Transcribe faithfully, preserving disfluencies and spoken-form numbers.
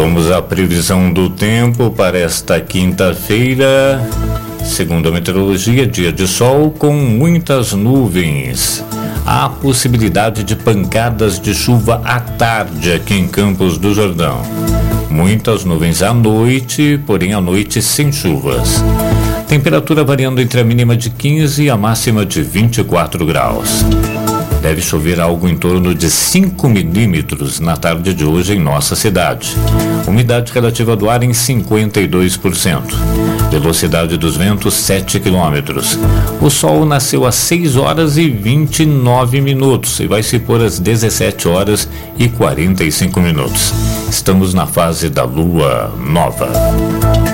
Vamos à previsão do tempo para esta quinta-feira. Segundo a meteorologia, dia de sol com muitas nuvens. Há possibilidade de pancadas de chuva à tarde aqui em Campos do Jordão. Muitas nuvens à noite, porém à noite sem chuvas. Temperatura variando entre a mínima de quinze e a máxima de vinte e quatro graus. Deve chover algo em torno de cinco milímetros na tarde de hoje em nossa cidade. Umidade relativa do ar em cinquenta e dois por cento. Velocidade dos ventos sete quilômetros. O sol nasceu às seis horas e vinte e nove minutos e vai se pôr às dezessete horas e quarenta e cinco minutos. Estamos na fase da lua nova.